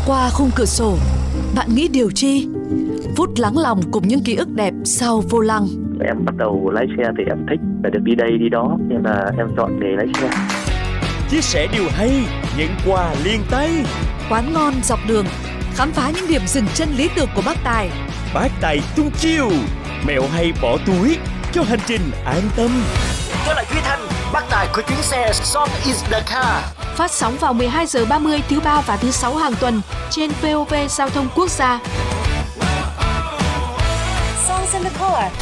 Qua khung cửa sổ, bạn nghĩ điều chi? Phút lắng lòng cùng những ký ức đẹp sau vô lăng. Em bắt đầu lái xe thì em thích phải được đi đây đi đó, nên là em chọn nghề lái xe. Chia sẻ điều hay, nhận quà liền tay. Quán ngon dọc đường, khám phá những điểm dừng chân lý tưởng của bác Tài. Bác Tài tung chiêu, mẹo hay bỏ túi cho hành trình an tâm. Tôi là Duy Thanh, bác Tài của chuyến xe Song is the car. Phát sóng vào 12 giờ 30 thứ ba và thứ sáu hàng tuần trên VOV Giao thông Quốc gia. Songs in the car.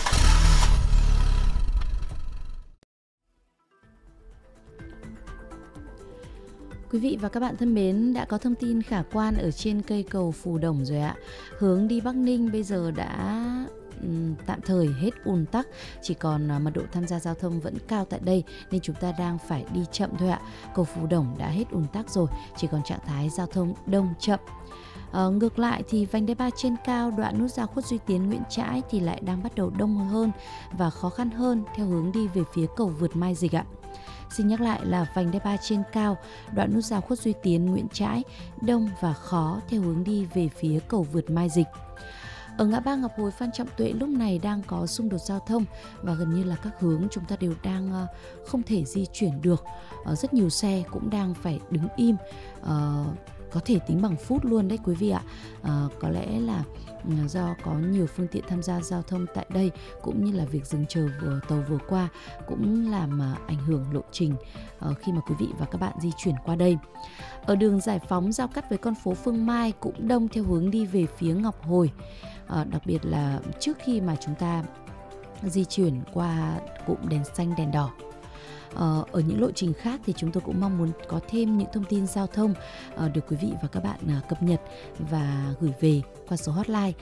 Quý vị và các bạn thân mến, đã có thông tin khả quan ở trên cây cầu Phù Đồng rồi ạ. Hướng đi Bắc Ninh bây giờ đã tạm thời hết ùn tắc, chỉ còn mật độ tham gia giao thông vẫn cao tại đây nên chúng ta đang phải đi chậm thôi ạ. Cầu Phù Đồng đã hết ùn tắc rồi, chỉ còn trạng thái giao thông đông chậm. Ngược lại thì vành đai 3 trên cao đoạn nút giao Khuất Duy Tiến Nguyễn Trãi thì lại đang bắt đầu đông hơn và khó khăn hơn theo hướng đi về phía cầu vượt Mai Dịch ạ. Xin nhắc lại là vành đai 3 trên cao, đoạn nút giao Khuất Duy Tiến Nguyễn Trãi đông và khó theo hướng đi về phía cầu vượt Mai Dịch. Ở ngã ba Ngọc Hồi Phan Trọng Tuệ lúc này đang có xung đột giao thông và gần như là các hướng chúng ta đều đang không thể di chuyển được. Rất nhiều xe cũng đang phải đứng im, có thể tính bằng phút luôn đấy quý vị ạ. Có lẽ là do có nhiều phương tiện tham gia giao thông tại đây cũng như là việc dừng chờ tàu vừa qua cũng làm ảnh hưởng lộ trình khi mà quý vị và các bạn di chuyển qua đây. Ở đường Giải Phóng giao cắt với con phố Phương Mai cũng đông theo hướng đi về phía Ngọc Hồi, đặc biệt là trước khi mà chúng ta di chuyển qua cụm đèn xanh đèn đỏ. Ở những lộ trình khác thì chúng tôi cũng mong muốn có thêm những thông tin giao thông được quý vị và các bạn cập nhật và gửi về qua số hotline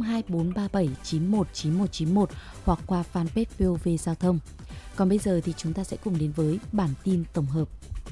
02437919191 hoặc qua fanpage VOV Giao thông. Còn bây giờ thì chúng ta sẽ cùng đến với bản tin tổng hợp.